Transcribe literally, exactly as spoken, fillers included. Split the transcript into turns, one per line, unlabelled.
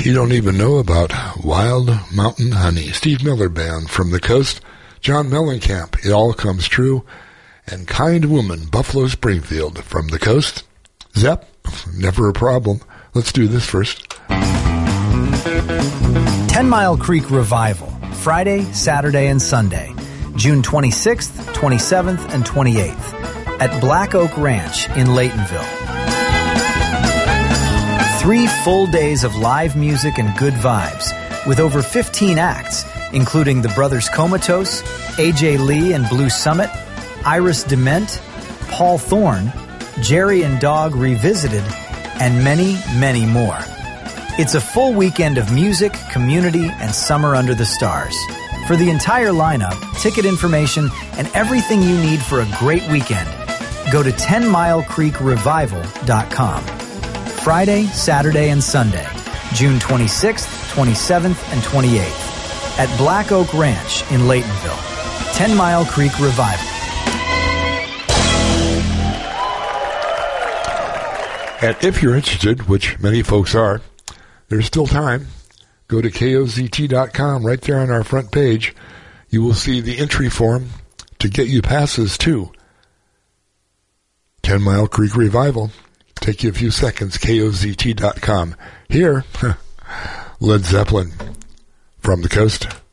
You don't even know about Wild Mountain Honey. Steve Miller Band from the coast. John Mellencamp, It All Comes True. And Kind Woman, Buffalo Springfield from the coast. Zepp, never a problem. Let's do this first.
Ten Mile Creek Revival, Friday, Saturday, and Sunday, June twenty-sixth, twenty-seventh, and twenty-eighth at Black Oak Ranch in Laytonville. Three full days of live music and good vibes with over fifteen acts, including the Brothers Comatose, A J Lee and Blue Summit, Iris Dement, Paul Thorne, Jerry and Dog Revisited, and many, many more. It's a full weekend of music, community, and summer under the stars. For the entire lineup, ticket information, and everything you need for a great weekend, go to ten mile creek revival dot com. Friday, Saturday, and Sunday, June twenty-sixth, twenty-seventh, and twenty-eighth at Black Oak Ranch in Laytonville. Ten Mile Creek Revival.
And if you're interested, which many folks are, there's still time. Go to K O Z T dot com. Right there on our front page, you will see the entry form to get you passes to Ten Mile Creek Revival. Take you a few seconds, K O Z T dot com. Here, Led Zeppelin from the coast.